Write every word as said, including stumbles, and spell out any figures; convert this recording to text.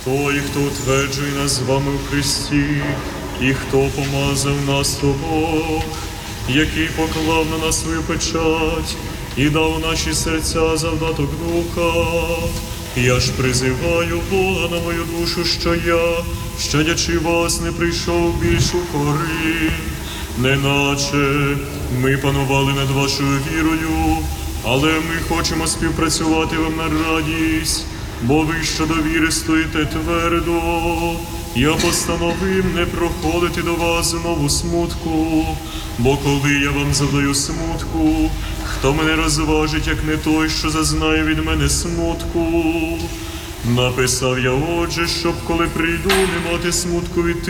той, хто утверджує нас з вами у Христі, і хто помазав нас того, який поклав на нас свою печать і дав наші серця завдаток Духа. Я ж призиваю Бога на мою душу, що я, щадячи вас, не прийшов більшу кори, неначе ми панували над вашою вірою, але ми хочемо співпрацювати вам на радість, бо ви щодо віри стоїте твердо. Я постановив не проходити до вас знову смутку, бо коли я вам завдаю смутку, хто мене розважить, як не той, що зазнає від мене смутку? Написав я, отже, щоб коли прийду, не мати смутку від